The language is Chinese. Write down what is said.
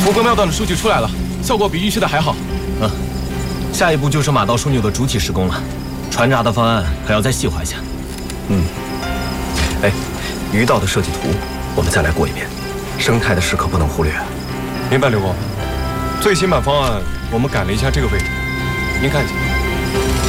魔格庙段的数据出来了，效果比预期的还好。 下一步就是马道枢纽的主体施工了，船闸的方案还要再细化一下。鱼道的设计图我们再来过一遍，生态的时刻不能忽略。 明白，刘工。最新版方案我们改了一下这个位置，您看一下。